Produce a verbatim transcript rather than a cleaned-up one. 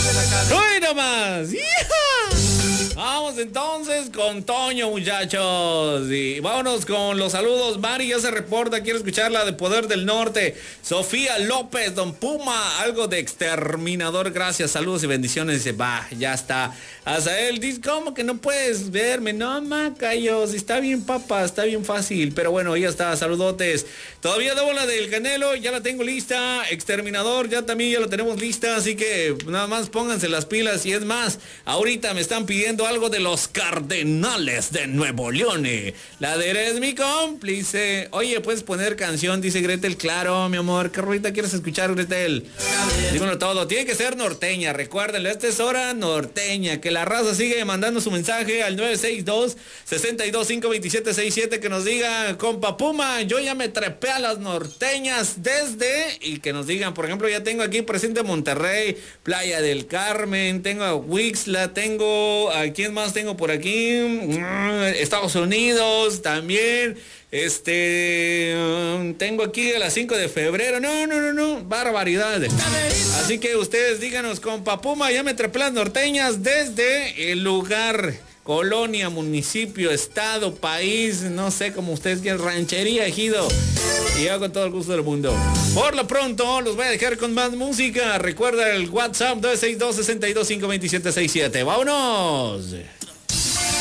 ¡Uy, nomás! ¡Hija! Vamos entonces con Toño, muchachos. Y vámonos con los saludos. Mari ya se reporta, quiero escucharla de Poder del Norte. Sofía López, Don Puma, algo de Exterminador, gracias, saludos y bendiciones. Dice, va, ya está. Azael dice, ¿cómo que no puedes verme? No, Macayos, está bien, papá, está bien fácil. Pero bueno, ya está, saludotes. Todavía debo la del Canelo, ya la tengo lista. Exterminador, ya también ya lo tenemos lista. Así que nada más pónganse las pilas. Y es más, ahorita me están pidiendo algo de los Cardenales de Nuevo León. La de Eres mi cómplice. Oye, ¿puedes poner canción? Dice Gretel. Claro, mi amor. ¿Qué rolita quieres escuchar, Gretel? Dímelo todo. Tiene que ser norteña. Recuérdenlo, esta es hora norteña. Que la raza sigue mandando su mensaje al nueve seis dos, seis dos cinco, dos siete seis siete. Que nos diga, compa Puma, yo ya me trepé a las norteñas desde... Y que nos digan, por ejemplo, ya tengo aquí presente Monterrey, Playa del Carmen, tengo a Wixla, tengo a... ¿Quién más tengo por aquí? Estados Unidos también. Este, tengo aquí a las cinco de febrero. No, no, no, no, barbaridad. Así que ustedes díganos, compa Puma, ya me trepé las norteñas desde el lugar, colonia, municipio, estado, país, no sé, como ustedes quieran, ranchería, ejido. Y yo con todo el gusto del mundo. Por lo pronto, los voy a dejar con más música. Recuerda el WhatsApp nueve seis dos, seis dos cinco, dos siete seis siete. ¡Vámonos!